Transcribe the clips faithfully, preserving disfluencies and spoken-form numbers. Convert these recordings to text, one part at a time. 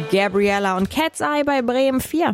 Gabriella und Cat's Eye bei Bremen vier.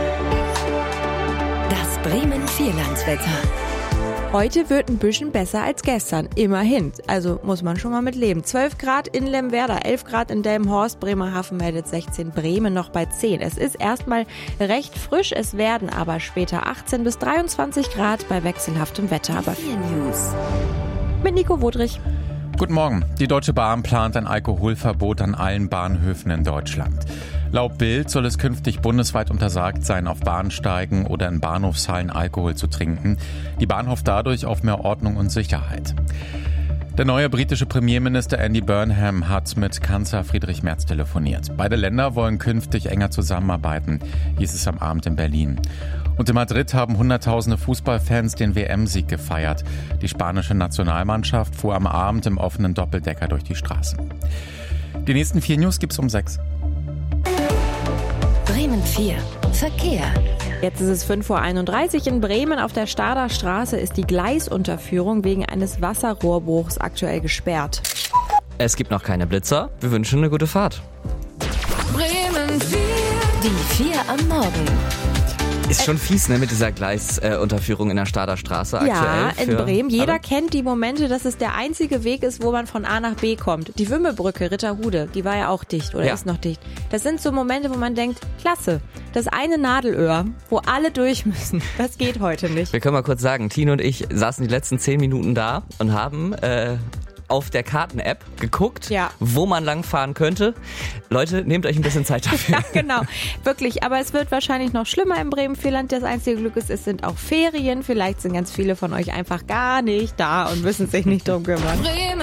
Das Bremen Vierlandswetter. Heute wird ein bisschen besser als gestern, immerhin. Also muss man schon mal mit leben. zwölf Grad in Lemwerder, elf Grad in Delmenhorst, Bremerhaven meldet sechzehn, Bremen noch bei zehn. Es ist erstmal recht frisch, es werden aber später achtzehn bis dreiundzwanzig Grad bei wechselhaftem Wetter. Aber vier News. Mit Nico Wodrich. Guten Morgen. Die Deutsche Bahn plant ein Alkoholverbot an allen Bahnhöfen in Deutschland. Laut Bild soll es künftig bundesweit untersagt sein, auf Bahnsteigen oder in Bahnhofshallen Alkohol zu trinken. Die Bahn hofft dadurch auf mehr Ordnung und Sicherheit. Der neue britische Premierminister Andy Burnham hat mit Kanzler Friedrich Merz telefoniert. Beide Länder wollen künftig enger zusammenarbeiten, hieß es am Abend in Berlin. Und in Madrid haben Hunderttausende Fußballfans den W M-Sieg gefeiert. Die spanische Nationalmannschaft fuhr am Abend im offenen Doppeldecker durch die Straßen. Die nächsten vier News gibt's um sechs. Bremen vier. Verkehr. Jetzt ist es fünf Uhr einunddreißig in Bremen. Auf der Stader Straße ist die Gleisunterführung wegen eines Wasserrohrbruchs aktuell gesperrt. Es gibt noch keine Blitzer. Wir wünschen eine gute Fahrt. Bremen vier. Die vier am Morgen. Ist schon fies, ne, mit dieser Gleisunterführung äh, in der Stader Straße aktuell. Ja, in für, Bremen. Jeder aber kennt die Momente, dass es der einzige Weg ist, wo man von A nach B kommt. Die Wümmebrücke, Ritterhude, die war ja auch dicht oder ja. ist noch dicht. Das sind so Momente, wo man denkt, klasse, das eine Nadelöhr, wo alle durch müssen. Das geht heute nicht. Wir können mal kurz sagen, Tine und ich saßen die letzten zehn Minuten da und haben äh, auf der Karten-App geguckt, ja. wo man langfahren könnte. Leute, nehmt euch ein bisschen Zeit dafür. Ja, genau. Wirklich. Aber es wird wahrscheinlich noch schlimmer im Bremen-Vierland. Das einzige Glück ist, es sind auch Ferien. Vielleicht sind ganz viele von euch einfach gar nicht da und müssen sich nicht drum kümmern. Bremen